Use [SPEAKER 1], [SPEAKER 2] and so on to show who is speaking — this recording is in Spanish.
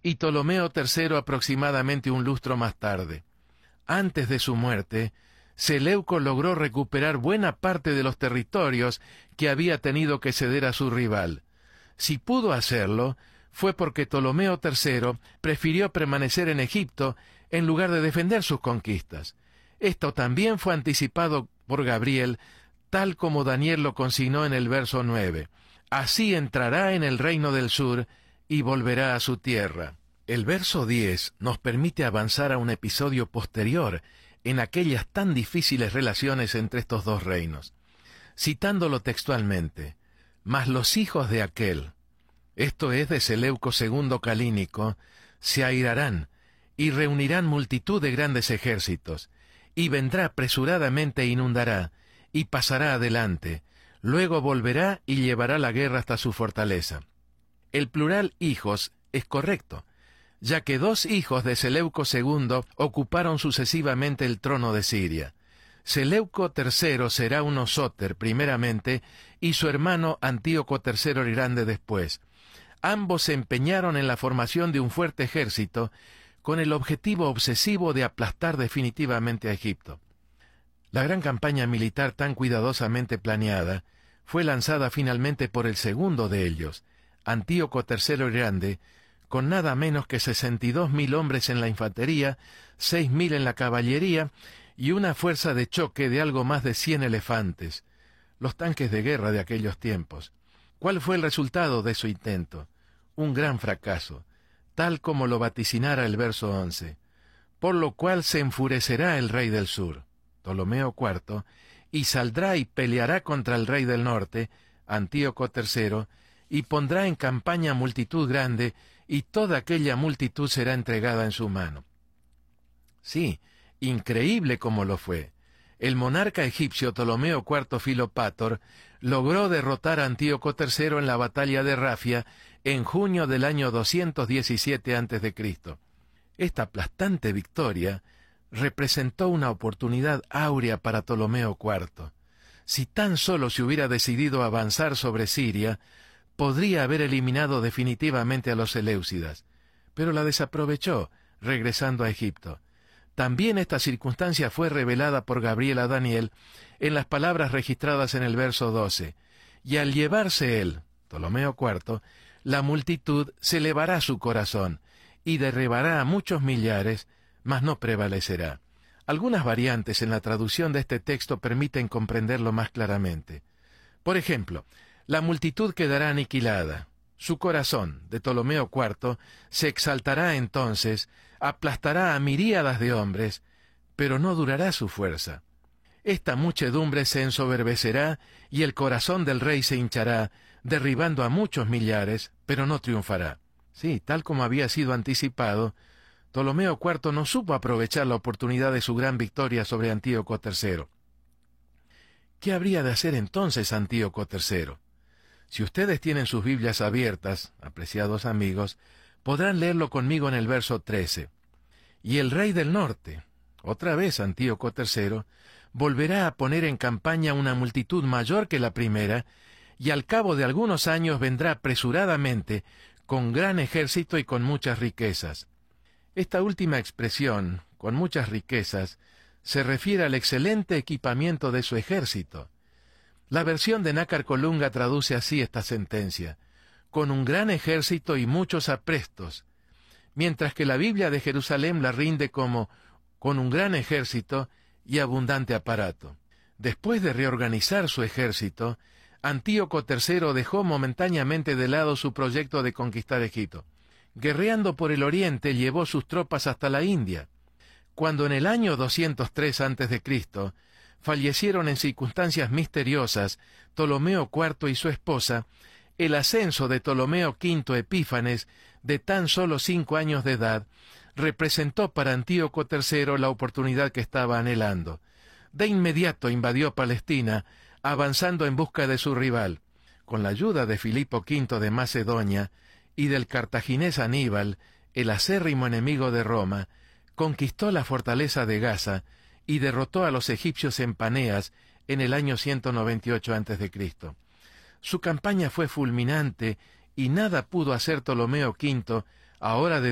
[SPEAKER 1] y Ptolomeo III aproximadamente un lustro más tarde. Antes de su muerte, Seleuco logró recuperar buena parte de los territorios que había tenido que ceder a su rival. Si pudo hacerlo, fue porque Ptolomeo III prefirió permanecer en Egipto en lugar de defender sus conquistas. Esto también fue anticipado por Gabriel, tal como Daniel lo consignó en el verso 9. Así entrará en el reino del sur y volverá a su tierra. El verso 10 nos permite avanzar a un episodio posterior en aquellas tan difíciles relaciones entre estos dos reinos. Citándolo textualmente, «Mas los hijos de aquel», esto es de Seleuco II Calínico, «se airarán y reunirán multitud de grandes ejércitos, y vendrá apresuradamente e inundará, y pasará adelante, luego volverá y llevará la guerra hasta su fortaleza». El plural hijos es correcto, ya que dos hijos de Seleuco II ocuparon sucesivamente el trono de Siria. Seleuco III será un Osóter primeramente, y su hermano Antíoco III el Grande después. Ambos se empeñaron en la formación de un fuerte ejército, con el objetivo obsesivo de aplastar definitivamente a Egipto. La gran campaña militar tan cuidadosamente planeada fue lanzada finalmente por el segundo de ellos, Antíoco III el Grande, con nada menos que 62.000 hombres en la infantería, 6.000 en la caballería y una fuerza de choque de algo más de 100 elefantes, los tanques de guerra de aquellos tiempos. ¿Cuál fue el resultado de su intento? Un gran fracaso, tal como lo vaticinara el verso 11. Por lo cual se enfurecerá el rey del sur, Ptolomeo IV, y saldrá y peleará contra el rey del norte, Antíoco III, y pondrá en campaña multitud grande, y toda aquella multitud será entregada en su mano. Sí, increíble como lo fue. El monarca egipcio Ptolomeo IV Filopator logró derrotar a Antíoco III en la batalla de Rafia en junio del año 217 a.C. Esta aplastante victoria representó una oportunidad áurea para Ptolomeo IV. Si tan solo se hubiera decidido avanzar sobre Siria, podría haber eliminado definitivamente a los seleucidas, pero la desaprovechó, regresando a Egipto. También esta circunstancia fue revelada por Gabriel a Daniel en las palabras registradas en el verso 12. Y al llevarse él, Ptolomeo IV, la multitud se elevará su corazón, y derribará a muchos millares, mas no prevalecerá. Algunas variantes en la traducción de este texto permiten comprenderlo más claramente. Por ejemplo, la multitud quedará aniquilada. Su corazón, de Ptolomeo IV, se exaltará entonces, aplastará a miríadas de hombres, pero no durará su fuerza. Esta muchedumbre se ensoberbecerá, y el corazón del rey se hinchará, derribando a muchos millares, pero no triunfará. Sí, tal como había sido anticipado, Ptolomeo IV no supo aprovechar la oportunidad de su gran victoria sobre Antíoco III. ¿Qué habría de hacer entonces Antíoco III? Si ustedes tienen sus Biblias abiertas, apreciados amigos, podrán leerlo conmigo en el verso 13. Y el rey del norte, otra vez Antíoco III, volverá a poner en campaña una multitud mayor que la primera, y al cabo de algunos años vendrá apresuradamente, con gran ejército y con muchas riquezas. Esta última expresión, con muchas riquezas, se refiere al excelente equipamiento de su ejército. La versión de Nácar Colunga traduce así esta sentencia: con un gran ejército y muchos aprestos, mientras que la Biblia de Jerusalén la rinde como con un gran ejército y abundante aparato. Después de reorganizar su ejército, Antíoco III dejó momentáneamente de lado su proyecto de conquistar Egipto. Guerreando por el oriente, llevó sus tropas hasta la India. Cuando en el año 203 a.C., fallecieron en circunstancias misteriosas Ptolomeo IV y su esposa, el ascenso de Ptolomeo V Epífanes, de tan solo 5 años de edad, representó para Antíoco III la oportunidad que estaba anhelando. De inmediato invadió Palestina, avanzando en busca de su rival. Con la ayuda de Filipo V de Macedonia y del cartaginés Aníbal, el acérrimo enemigo de Roma, conquistó la fortaleza de Gaza y derrotó a los egipcios en Paneas en el año 198 a.C. Su campaña fue fulminante y nada pudo hacer Ptolomeo V, ahora de